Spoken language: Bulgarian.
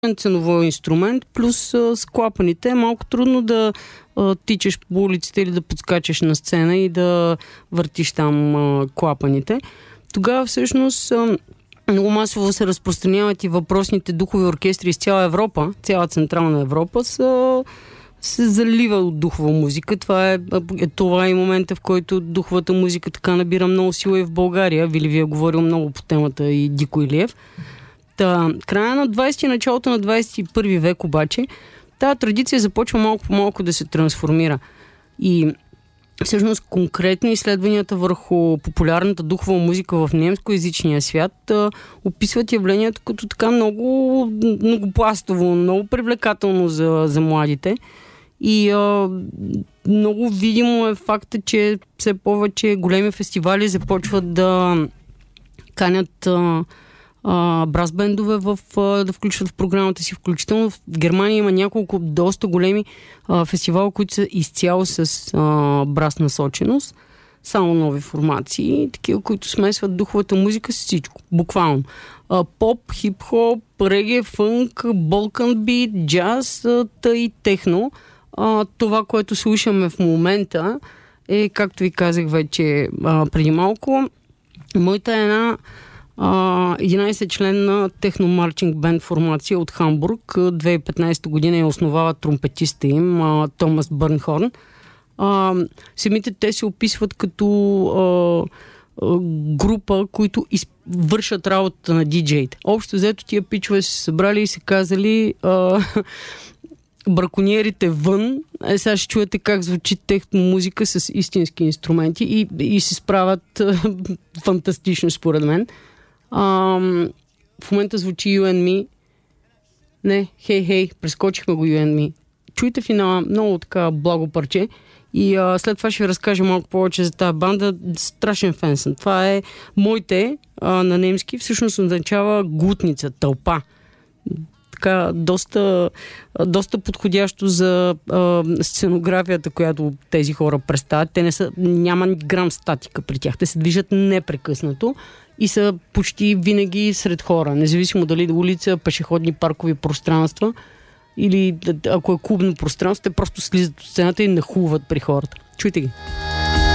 ценово инструмент, плюс с клапаните е малко трудно да тичаш по улиците или да подскачаш на сцена и да въртиш там клапаните. Тогава всъщност много масово се разпространяват и въпросните духови оркестри из цяла Европа, цяла Централна Европа се залива от духова музика. Това е момента, в който духовата музика така набира много сила и в България. Вили ви е говорил много по темата и Дико Илиев. Края на 20 и началото на 21 век обаче тази традиция започва малко по малко да се трансформира. И всъщност конкретни изследванията върху популярната духова музика в немскоязичния свят описват явлението като така много многопластово, много привлекателно за младите. И много видимо е факта, че все повече големи фестивали започват да канят брас бендове да включват в програмата си. Включително в Германия има няколко доста големи фестивали, които са изцяло с брас насоченост. Само нови формации, такива, които смесват духовата музика с всичко. Буквално. Поп, хип-хоп, реге, фънк, балкан бит, джаз, и техно. Това, което слушаме в момента е, както ви казах вече преди малко, моята е една 11-членна техно-марчинг бенд формация от Хамбург. 2015 година я основава тромпетиста им Томас Бърнхорн. Самите те се описват като група, които вършат работата на диджеите. Общо взето тия пичове се събрали и се казали бракониерите вън. Сега ще чуете как звучи техно музика с истински инструменти и се справят фантастично според мен. В момента звучи You and Me. Не, хей, прескочихме го You and Me. Чуйте финала, много така благо парче. И след това ще ви разкажа малко повече за тази банда. Страшен фен съм. Това е моите на немски. Всъщност означава глутница, тълпа. Така, доста подходящо за сценографията, която тези хора представят. Те няма грам статика при тях. Те се движат непрекъснато и са почти винаги сред хора. Независимо дали улица, пешеходни паркови пространства или ако е клубно пространство, те просто слизат от сцената и нахлуват при хората. Чуйте ги.